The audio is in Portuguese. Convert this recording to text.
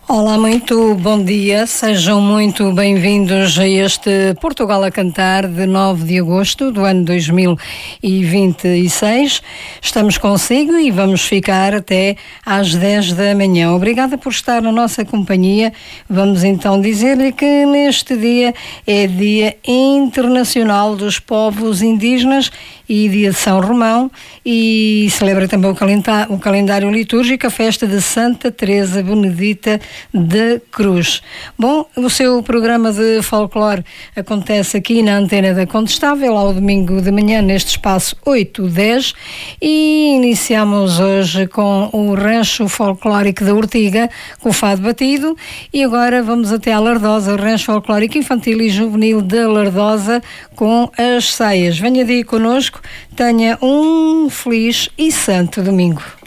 Olá, muito bom dia, sejam muito bem-vindos a este Portugal a Cantar de 9 de agosto do ano 2026. Estamos consigo e vamos ficar até às 10 da manhã. Obrigada por estar na nossa companhia. Vamos então dizer-lhe que neste dia é Dia Internacional dos Povos Indígenas e Dia de São Romão, e celebra também o calendário litúrgico, a festa de Santa Teresa Benedita de Cruz. Bom, o seu programa de folclore acontece aqui na Antena da Condestável ao domingo de manhã neste espaço 8-10, e iniciamos hoje com o Rancho Folclórico da Ortiga, com o fado batido, e agora vamos até à Lardosa, o Rancho Folclórico Infantil e Juvenil da Lardosa, com as saias. Venha daí connosco, tenha um feliz e santo domingo.